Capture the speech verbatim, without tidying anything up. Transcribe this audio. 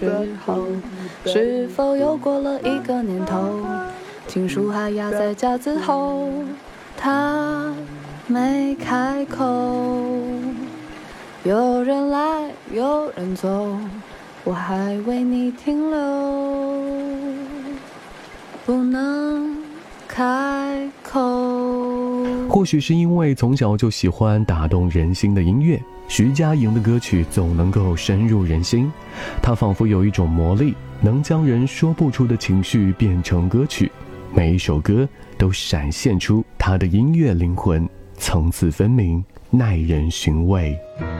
时候，是否又过了一个年头？情书还压在夹子后，他没开口。有人来，有人走，我还为你停留，不能开口。 或许是因为从小就喜欢打动人心的音乐，徐佳莹的歌曲总能够深入人心。她仿佛有一种魔力，能将人说不出的情绪变成歌曲，每一首歌都闪现出她的音乐灵魂，层次分明，耐人寻味。